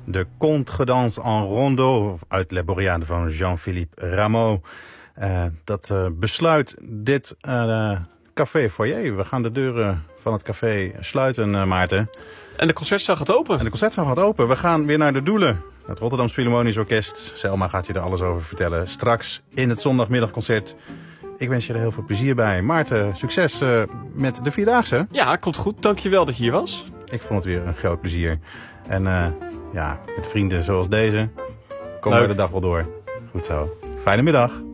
De Contredanse en Rondeau uit Le Boreade van Jean-Philippe Rameau. Dat besluit dit café foyer. We gaan de deuren van het café sluiten, Maarten. En de concertzaal gaat open. En de concertzaal gaat open. We gaan weer naar de Doelen. Het Rotterdams Philharmonisch Orkest. Selma gaat je er alles over vertellen. Straks in het zondagmiddagconcert. Ik wens je er heel veel plezier bij. Maarten, succes met de Vierdaagse. Ja, komt goed. Dankjewel dat je hier was. Ik vond het weer een groot plezier. En met vrienden zoals deze komen we de dag wel door. Goed zo. Fijne middag.